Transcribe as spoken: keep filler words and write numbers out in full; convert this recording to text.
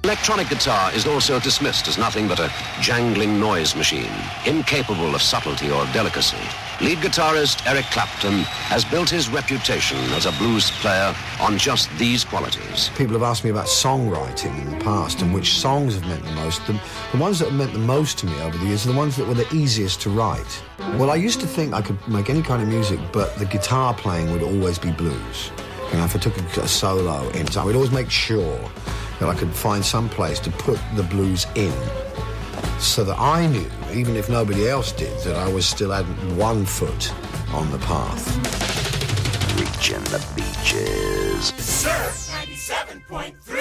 Electronic guitar is also dismissed as nothing but a jangling noise machine, incapable of subtlety or delicacy. Lead guitarist Eric Clapton has built his reputation as a blues player on just these qualities. People have asked me about songwriting in the past and which songs have meant the most. The, the ones that have meant the most to me over the years are the ones that were the easiest to write. Well, I used to think I could make any kind of music, but the guitar playing would always be blues. You know, if I took a, a solo in, so I would always make sure that I could find some place to put the blues in so that I knew, even if nobody else did, that I was still had one foot on the path. Reaching the beaches. Surf ninety-seven point three.